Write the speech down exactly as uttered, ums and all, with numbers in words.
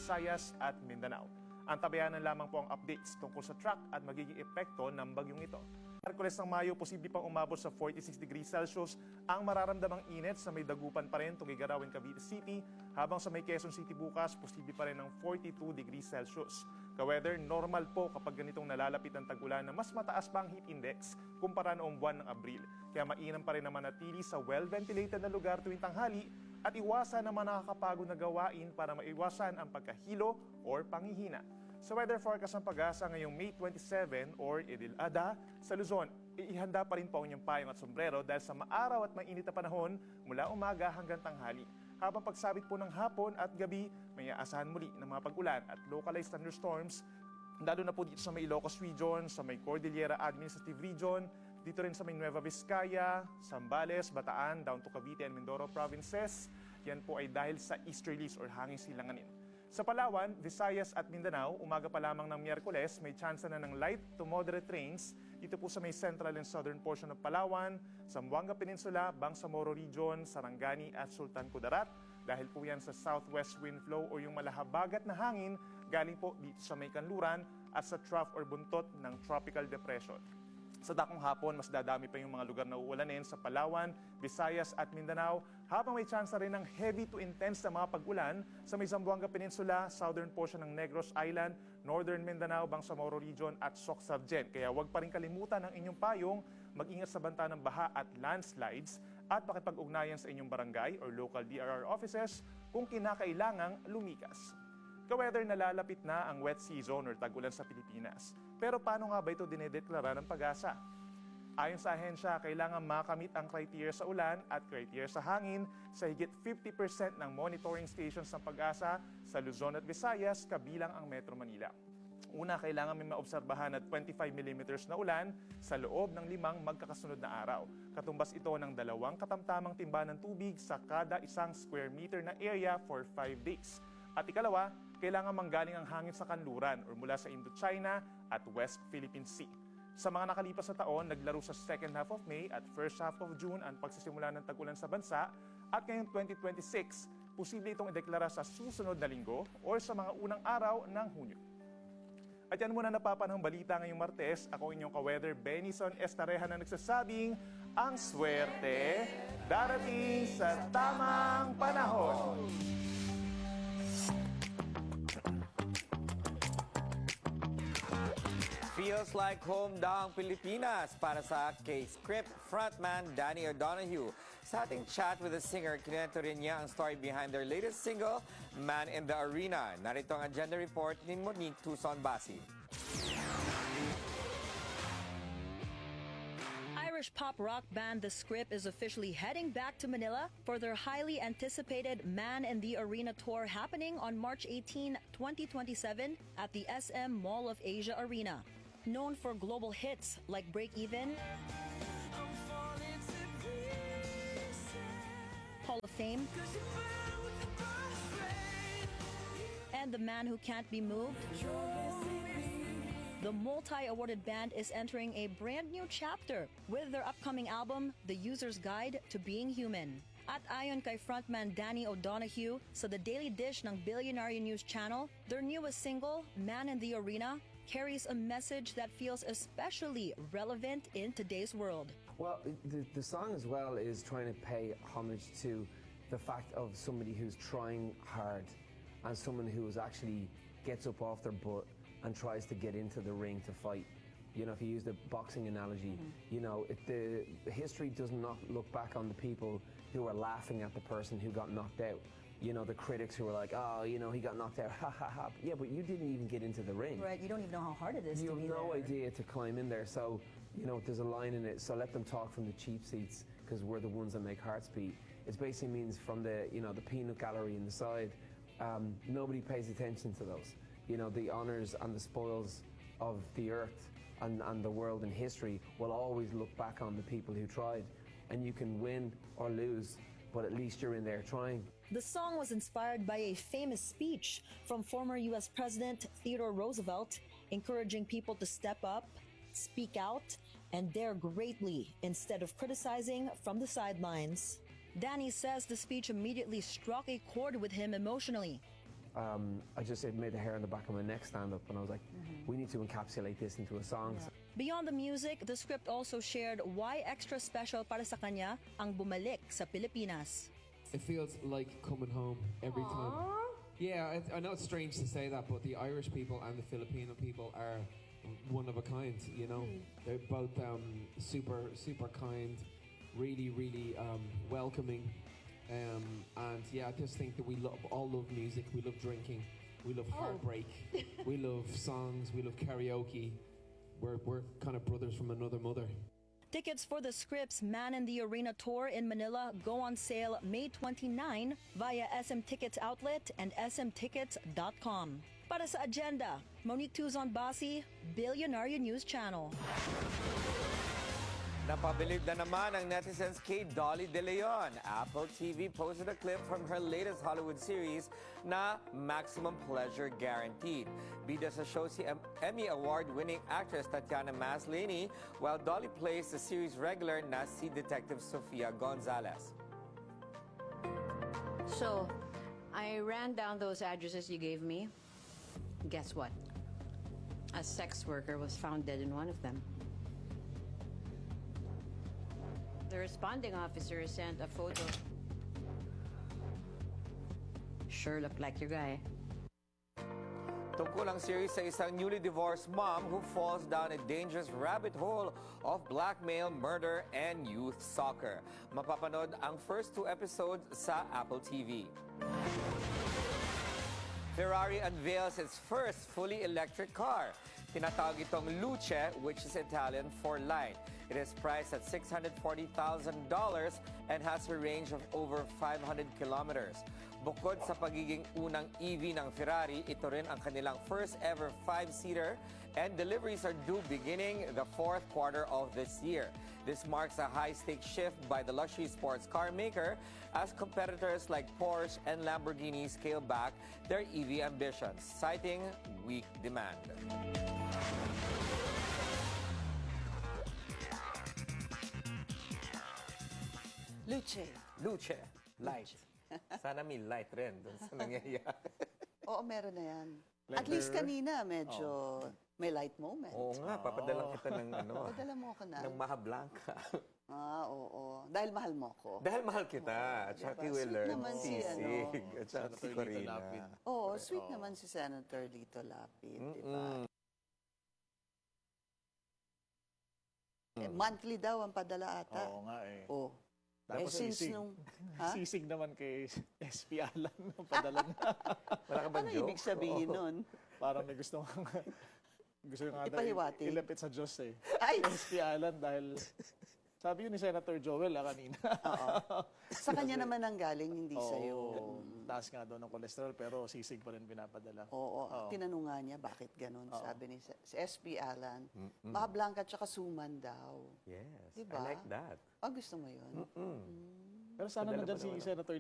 Visayas at Mindanao. Antabayanan lamang po ang updates tungkol sa track at magiging epekto ng bagyong ito. Miyerkules ng Mayo, posible pang umabot sa forty-six degrees Celsius ang mararamdamang init sa may Dagupan pa rin, Tugigarawin, Cavite City, habang sa may Quezon City bukas, posible pa rin ng forty-two degrees Celsius. Ka-weather, normal po kapag ganitong nalalapit ang tag-ulan na mas mataas pa ang heat index kumpara noong buwan ng Abril. Kaya mainam pa rin na manatili sa well-ventilated na lugar tuwing tanghali at iwasan ang mga nakakapagod na gawain para maiwasan ang pagkahilo or panghihina. Sa weather forecast ng Pag-asa ngayong May twenty-seven or Idil Adha sa Luzon, ihanda pa rin po ang inyong payong at sombrero dahil sa maaraw at mainit na panahon mula umaga hanggang tanghali. Habang pagsabit po ng hapon at gabi, may aasahan muli ng mga pag-ulan at localized thunderstorms, lalo na po dito sa may Ilocos Region, sa may Cordillera Administrative Region, dito rin sa may Nueva Vizcaya, Zambales, Bataan, down to Cavite and Mindoro provinces. Yan po ay dahil sa easterlies or hangin silanganin. Sa Palawan, Visayas at Mindanao, umaga pa lamang ng Miyerkules, may tsansa na ng light to moderate rains dito po sa may central and southern portion ng Palawan, Zamboanga Peninsula, Bangsamoro Region, Sarangani at Sultan Kudarat. Dahil po yan sa southwest wind flow o yung malahabagat na hangin galing po dito sa may kanluran at sa trough or buntot ng tropical depression. Sa dakong hapon, mas dadami pa yung mga lugar na uulanin sa Palawan, Visayas at Mindanao, habang may tsansa rin ng heavy to intense na mga pag-ulan sa may Zamboanga Peninsula, southern portion ng Negros Island, northern Mindanao, Bangsamoro Region at Soc-Savgen. Kaya huwag pa rin kalimutan ang inyong payong, mag-ingat sa banta ng baha at landslides at makipag-ugnayan sa inyong barangay or local D R R offices kung kinakailangang lumikas. Ka-weather, nalalapit na ang wet season or tag-ulan sa Pilipinas. Pero paano nga ba ito dinedeklara ng Pag-asa? Ayon sa ahensya, kailangan makamit ang criteria sa ulan at criteria sa hangin sa higit fifty percent ng monitoring stations ng Pag-asa sa Luzon at Visayas, kabilang ang Metro Manila. Una, kailangan may maobserbahan na twenty-five millimeters na ulan sa loob ng limang magkakasunod na araw. Katumbas ito ng dalawang katamtamang timba ng tubig sa kada isang square meter na area for five days. At ikalawa, kailangan manggaling ang hangin sa kanluran o mula sa Indochina at West Philippine Sea. Sa mga nakalipas na taon, naglaro sa second half of May at first half of June ang pagsisimula ng tag-ulan sa bansa at ngayong twenty twenty-six, posible itong ideklara sa susunod na linggo o sa mga unang araw ng Hunyo. At yan muna napapanahong balita ngayong Martes. Ako inyong ka-weather, Benison Estareja, na nagsasabing ang swerte darating sa tamang panahon. Feels like home daw ang Pilipinas para sa K-Script frontman Danny O'Donoghue. Sa ating chat with the singer, kinento rin niya ang story behind their latest single, Man in the Arena. Narito ang agenda report ni Monique Tucson Basi. Irish pop rock band The Script is officially heading back to Manila for their highly anticipated Man in the Arena tour happening on March eighteenth, twenty twenty-seven at the S M Mall of Asia Arena. Known for global hits like Break Even, Hall of Fame, and The Man Who Can't Be Moved, the multi-awarded band is entering a brand new chapter with their upcoming album, The User's Guide to Being Human. At ayon kay frontman Danny O'Donoghue sa The Daily Dish ng Billionaire News Channel, their newest single, Man in the Arena, carries a message that feels especially relevant in today's world. Well, the, the song as well is trying to pay homage to the fact of somebody who's trying hard and someone who is actually gets up off their butt and tries to get into the ring to fight. You know, if you use the boxing analogy, mm-hmm. you know, if the history does not look back on the people who are laughing at the person who got knocked out. You know, the critics who were like, oh, you know, he got knocked out, ha ha ha. Yeah, but you didn't even get into the ring. Right, you don't even know how hard it is you to be have no there. idea to climb in there. So, you know, there's a line in it, so let them talk from the cheap seats, because we're the ones that make hearts beat. It basically means from the, you know, the peanut gallery in the side, um, nobody pays attention to those. You know, the honours and the spoils of the earth and, and the world and history will always look back on the people who tried. And you can win or lose, but at least you're in there trying. The song was inspired by a famous speech from former U S President Theodore Roosevelt, encouraging people to step up, speak out, and dare greatly instead of criticizing from the sidelines. Danny says the speech immediately struck a chord with him emotionally. um, I just, it made the hair on the back of my neck stand up, and I was like, we need to encapsulate this into a song. Beyond the music, the script also shared why extra special para sa kanya ang bumalik sa Pilipinas. It feels like coming home every time. Yeah, I, I know it's strange to say that, but the Irish people and the Filipino people are one of a kind, you know? They're both um, super, super kind, really, really um, welcoming. Um, and yeah, I just think that we love, all love music, we love drinking, we love heartbreak, we love songs, we love karaoke. We're, we're kind of brothers from another mother. Tickets for the Scripps Man in the Arena tour in Manila go on sale May twenty-ninth via S M Tickets Outlet and S M tickets dot com. Para sa Agenda, Monique Tuzon-Basi, Billionaire News Channel. Napabilib na naman ang netizens kay Dolly De Leon. Apple T V posted a clip from her latest Hollywood series na Maximum Pleasure Guaranteed. Bida sa show si Emmy Award-winning actress Tatiana Maslany, while Dolly plays the series regular na si Detective Sofia Gonzalez. So, I ran down those addresses you gave me. Guess what? A sex worker was found dead in one of them. The responding officer sent a photo. Sure looked like your guy. Tungkol ang series sa isang newly divorced mom who falls down a dangerous rabbit hole of blackmail, murder, and youth soccer. Mapapanood ang first two episodes sa Apple T V. Ferrari unveils its first fully electric car. Tinatawag itong Luce, which is Italian for light. It is priced at six hundred forty thousand dollars and has a range of over five hundred kilometers. Bukod sa pagiging unang E V ng Ferrari, ito rin ang kanilang first ever five-seater, and deliveries are due beginning the fourth quarter of this year. This marks a high-stakes shift by the luxury sports car maker as competitors like Porsche and Lamborghini scale back their E V ambitions, citing weak demand. Luce. Luce, light. Sana may light rin dun sa nangyayari. Oo, meron na yan. At least kanina, medyo may light moment. Oo nga, papadalang kita ng ano, Padala mo ako na. ng Maha Blanca. Ah, oo. Dahil mahal mo ako. Dahil mahal kita, at saka diba? kay Sweet Willer, naman si, ano. sisig, at saka si Corina. Oo, sweet naman si Senator Lito Lapid, di ba? Eh, monthly daw ang padala ata. Oo nga eh. Oh. Eh, Tapos since sisig. nung... Ha? Sisig naman kay S P Alan ng padala niya. Wala ka bang Ano joke? ibig sabihin nun? Parang may gusto nga gusto nga Ipahiwati. ilapit sa Diyos eh. Ay! S P Alan dahil sabi yun ni Senator Joel ah, kanina. Oo. Sa kanya naman ang galing, hindi sa'yo. Oo, taas nga daw ng cholesterol pero sisig pa rin pinapadala. Oo, tinanong nga niya bakit ganun. Sabi ni sa- si S P Alan, Maha Blanca at saka suman daw. Yes, Diba? I like that. Ah, gusto mo yun? Pero sana Padala nandyan pa si naman. Senator